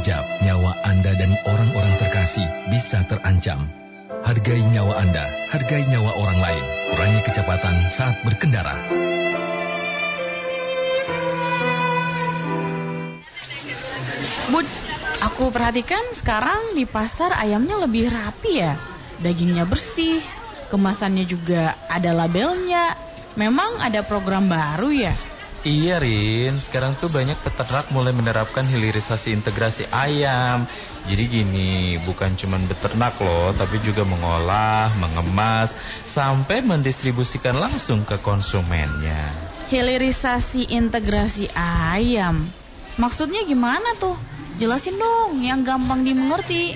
sekejap, nyawa Anda dan orang-orang terkasih bisa terancam. Hargai nyawa Anda, hargai nyawa orang lain. Kurangi kecepatan saat berkendara. Bud, aku perhatikan sekarang di pasar ayamnya lebih rapi ya. Dagingnya bersih, kemasannya juga ada labelnya. Memang ada program baru ya? Iya Rin, sekarang tuh banyak peternak mulai menerapkan hilirisasi integrasi ayam. Jadi gini, bukan cuma beternak loh, tapi juga mengolah, mengemas, sampai mendistribusikan langsung ke konsumennya. Hilirisasi integrasi ayam. Maksudnya gimana tuh? Jelasin dong yang gampang dimengerti.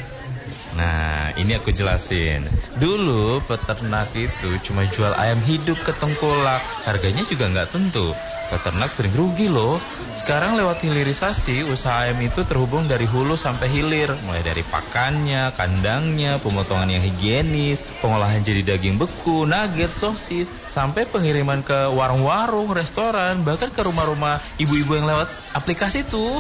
Nah, ini aku jelasin. Dulu peternak itu cuma jual ayam hidup ke tengkulak. Harganya juga nggak tentu. Peternak sering rugi loh. Sekarang lewat hilirisasi, usaha ayam itu terhubung dari hulu sampai hilir. Mulai dari pakannya, kandangnya, pemotongan yang higienis, pengolahan jadi daging beku, nugget, sosis, sampai pengiriman ke warung-warung, restoran, bahkan ke rumah-rumah ibu-ibu yang lewat aplikasi tuh.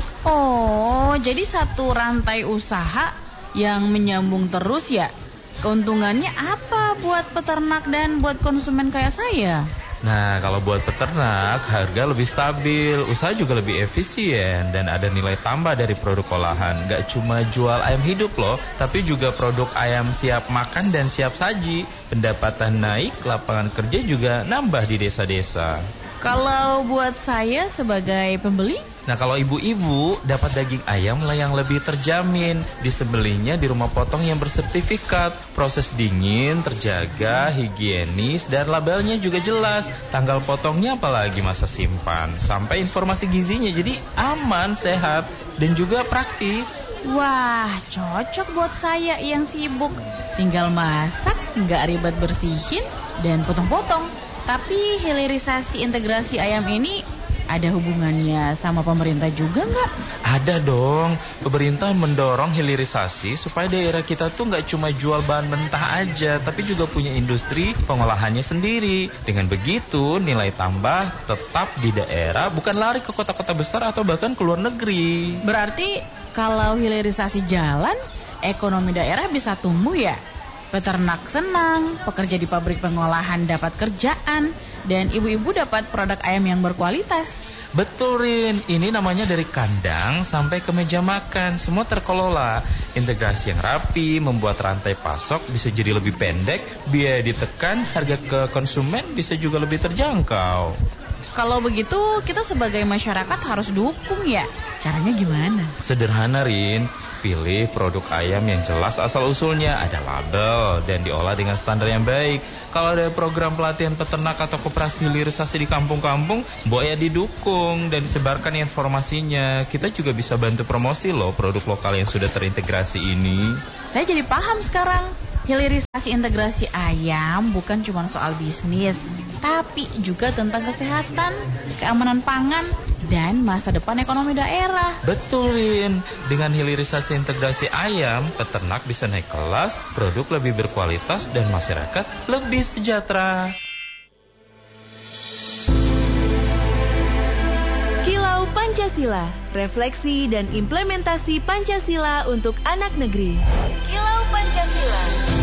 Oh, jadi satu rantai usaha yang menyambung terus ya? Keuntungannya apa buat peternak dan buat konsumen kayak saya? Nah, kalau buat peternak, harga lebih stabil, usaha juga lebih efisien, dan ada nilai tambah dari produk olahan. Gak cuma jual ayam hidup loh, tapi juga produk ayam siap makan dan siap saji. Pendapatan naik, lapangan kerja juga nambah di desa-desa. Kalau buat saya sebagai pembeli? Nah, kalau ibu-ibu dapat daging ayam yang lebih terjamin. Disembelihnya di rumah potong yang bersertifikat. Proses dingin, terjaga, higienis, dan labelnya juga jelas. Tanggal potongnya apalagi masa simpan. Sampai informasi gizinya, jadi aman, sehat, dan juga praktis. Wah, cocok buat saya yang sibuk. Tinggal masak, nggak ribet bersihin, dan potong-potong. Tapi hilirisasi integrasi ayam ini ada hubungannya sama pemerintah juga nggak? Ada dong. Pemerintah mendorong hilirisasi supaya daerah kita tuh nggak cuma jual bahan mentah aja, tapi juga punya industri pengolahannya sendiri. Dengan begitu nilai tambah tetap di daerah, bukan lari ke kota-kota besar atau bahkan ke luar negeri. Berarti kalau hilirisasi jalan, ekonomi daerah bisa tumbuh ya? Peternak senang, pekerja di pabrik pengolahan dapat kerjaan, dan ibu-ibu dapat produk ayam yang berkualitas. Betul Rin, ini namanya dari kandang sampai ke meja makan, semua terkelola. Integrasi yang rapi, membuat rantai pasok bisa jadi lebih pendek, biaya ditekan, harga ke konsumen bisa juga lebih terjangkau. Kalau begitu, kita sebagai masyarakat harus dukung ya? Caranya gimana? Sederhana Rin, pilih produk ayam yang jelas asal-usulnya, ada label, dan diolah dengan standar yang baik. Kalau ada program pelatihan peternak atau koperasi hilirisasi di kampung-kampung, boleh didukung dan disebarkan informasinya. Kita juga bisa bantu promosi loh produk lokal yang sudah terintegrasi ini. Saya jadi paham sekarang. Hilirisasi integrasi ayam bukan cuma soal bisnis, tapi juga tentang kesehatan, keamanan pangan, dan masa depan ekonomi daerah. Betul Rin, dengan hilirisasi integrasi ayam, peternak bisa naik kelas, produk lebih berkualitas, dan masyarakat lebih sejahtera. Kilau Pancasila, refleksi dan implementasi Pancasila untuk anak negeri. Kilau Pancasila.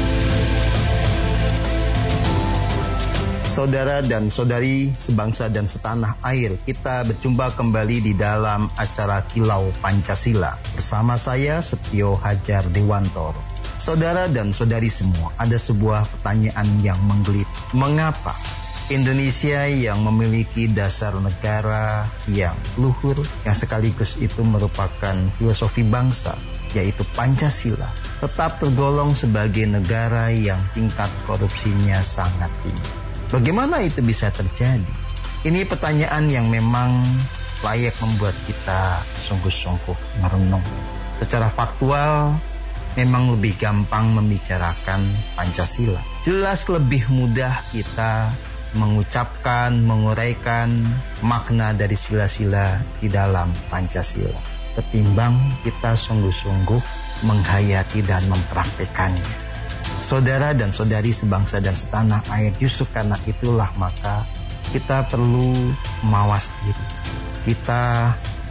Saudara dan saudari sebangsa dan setanah air, kita berjumpa kembali di dalam acara Kilau Pancasila. Bersama saya Setio Hajar Dewantoro. Saudara dan saudari semua, ada sebuah pertanyaan yang menggelitik. Mengapa Indonesia yang memiliki dasar negara yang luhur, yang sekaligus itu merupakan filosofi bangsa, yaitu Pancasila, tetap tergolong sebagai negara yang tingkat korupsinya sangat tinggi? Bagaimana itu bisa terjadi? Ini pertanyaan yang memang layak membuat kita sungguh-sungguh merenung. Secara faktual, memang lebih gampang membicarakan Pancasila. Jelas lebih mudah kita mengucapkan, menguraikan makna dari sila-sila di dalam Pancasila, ketimbang kita sungguh-sungguh menghayati dan mempraktekannya. Saudara dan saudari sebangsa dan setanah air, justru karena itulah maka kita perlu mawas diri. Kita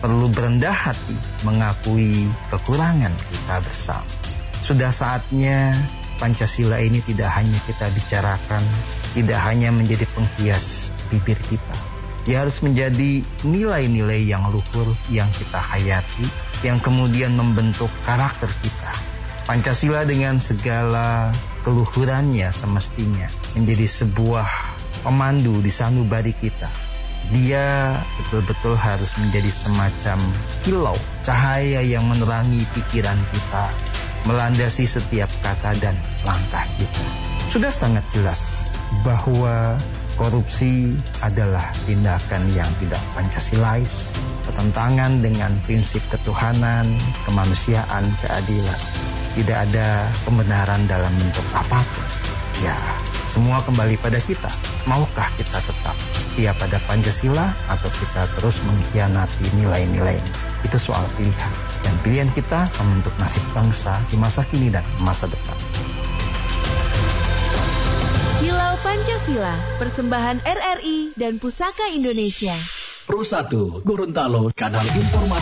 perlu berendah hati mengakui kekurangan kita bersama. Sudah saatnya Pancasila ini tidak hanya kita bicarakan, tidak hanya menjadi penghias bibir kita. Dia harus menjadi nilai-nilai yang luhur yang kita hayati, yang kemudian membentuk karakter kita. Pancasila dengan segala keluhurannya semestinya menjadi sebuah pemandu di sanubari kita. Dia betul-betul harus menjadi semacam kilau, cahaya yang menerangi pikiran kita, melandasi setiap kata dan langkah kita. Sudah sangat jelas bahwa korupsi adalah tindakan yang tidak Pancasilais, bertentangan dengan prinsip ketuhanan, kemanusiaan, keadilan. Tidak ada kebenaran dalam bentuk apapun. Ya, semua kembali pada kita. Maukah kita tetap setia pada Pancasila atau kita terus mengkhianati nilai-nilai? Itu soal pilihan. Dan pilihan kita membentuk nasib bangsa di masa kini dan masa depan. Kilau Pancasila, persembahan RRI dan Pusaka Indonesia. Pro 1 Gorontalo, kanal informasi